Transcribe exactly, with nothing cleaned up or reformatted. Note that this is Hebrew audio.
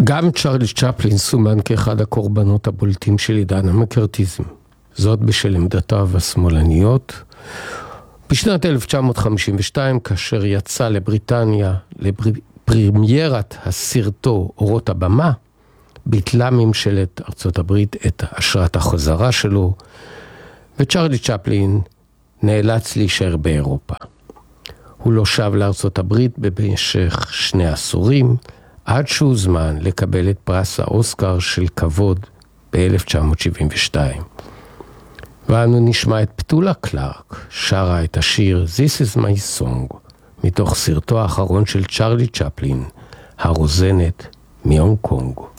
גם צ'רלי צ'פלין סומן כאחד הקורבנות הבולטים של עידן המקארתיזם. זאת בשל עמדותיו השמאלניות. בשנת אלף תשע מאות חמישים ושתיים, כאשר יצא לבריטניה לפרמיירת הסרטו אורות הבמה, ביטלה ממשלת ארצות הברית את אשרת החזרה שלו, וצ'רלי צ'פלין נאלץ להישאר באירופה. הוא לא שב לארצות הברית במשך שני עשורים, עד שהוזמן לקבל את פרס האוסקר של כבוד ב-אלף תשע מאות שבעים ושתיים. ואנו נשמע את פטולה קלארק שרה את השיר This is my song, מתוך סרטו האחרון של צ'רלי צ'פלין, הרוזנת מהונג קונג.